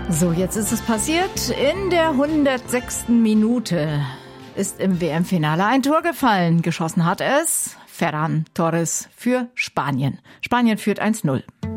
So, jetzt ist es passiert. In der 106. Minute ist im WM-Finale ein Tor gefallen. Geschossen hat es Ferran Torres für Spanien. Spanien führt 1-0.